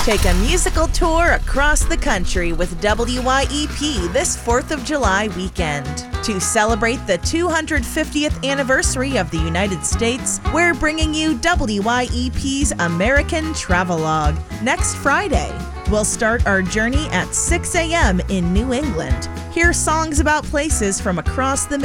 Take a musical tour across the country with WYEP this 4th of July weekend. To celebrate the 250th anniversary of the United States, we're bringing you WYEP's American Travelogue next Friday. We'll start our journey at 6 a.m. in New England. Hear songs about places from across the